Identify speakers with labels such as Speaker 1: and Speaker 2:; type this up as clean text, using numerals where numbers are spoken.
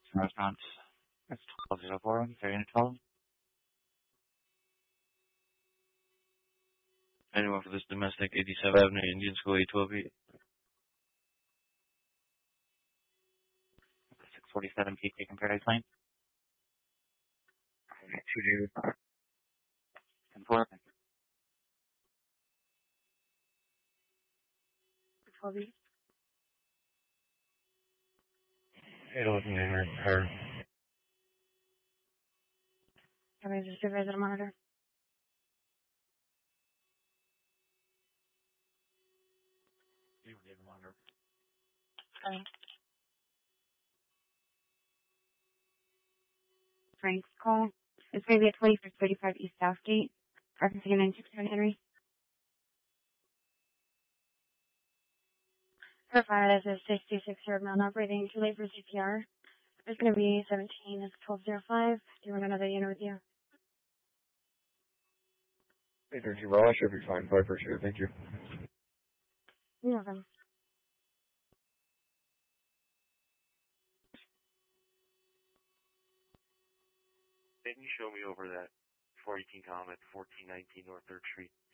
Speaker 1: Restaurant. That's 1204. Very tall. Anyone for this domestic 87th Avenue, Indian School, 812 647 Peak Taken Paradise Lane. 2 and 4.
Speaker 2: 12.
Speaker 1: Hey, looking at her.
Speaker 2: Can I just supervisor to monitor?
Speaker 1: You would even wonder.
Speaker 2: Frank's call. It's going to be at 2635 East Southgate. Referencing a 967 Henry. Profile as a 66-year-old man operating too late for CPR. There's going to be 17 at 1205. Do you want another unit with you?
Speaker 3: Hey, thank you. Well, I should be fine. I appreciate it. Thank you.
Speaker 2: You're welcome.
Speaker 4: Can you show me over that 418 Comet, 1419 North 3rd Street?